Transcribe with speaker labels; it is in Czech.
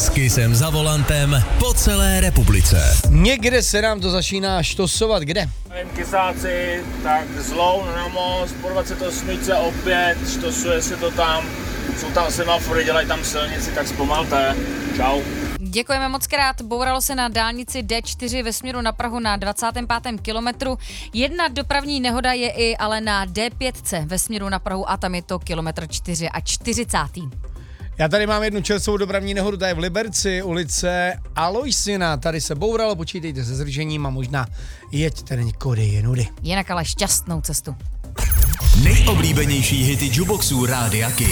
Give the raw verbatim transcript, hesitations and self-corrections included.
Speaker 1: S Kissem za volantem po celé republice.
Speaker 2: Někde se nám to začíná štosovat, kde?
Speaker 3: Nevím, kysáci, tak zlou na most, po dvacet osm opět, štosuje se to tam, jsou tam semafory, dělají tam silnici, tak zpomalte. Čau.
Speaker 4: Děkujeme moc krát. Bouralo se na dálnici D čtyři ve směru na Prahu na dvacátém pátém kilometru. Jedna dopravní nehoda je i ale na D pět ve směru na Prahu a tam je to kilometr čtyřicátý čtvrtý.
Speaker 2: Já tady mám jednu čerstvou dopravní nehodu, tady v Liberci, ulice Aloisina. Tady se bouralo, počítejte se zdržením a možná jeďte někudy jinudy.
Speaker 4: Jinak ale šťastnou cestu.
Speaker 1: Nejoblíbenější hity jukeboxů Rádia Kiss.